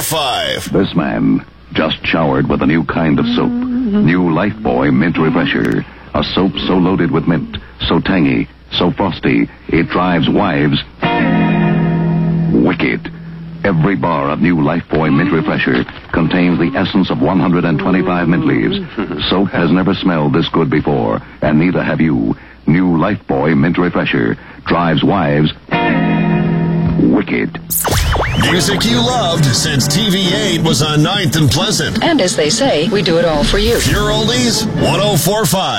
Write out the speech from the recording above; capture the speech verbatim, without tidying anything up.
five. This man just showered with a new kind of soap. New Lifebuoy Mint Refresher. A soap so loaded with mint, so tangy, so frosty, it drives wives wicked. Every bar of new Lifebuoy Mint Refresher contains the essence of one hundred twenty-five mint leaves. Soap has never smelled this good before, and neither have you. New Lifebuoy Mint Refresher drives wives wicked. Music you loved since T V eight was on ninth and Pleasant. And as they say, we do it all for you. Pure Oldies, one oh four point five.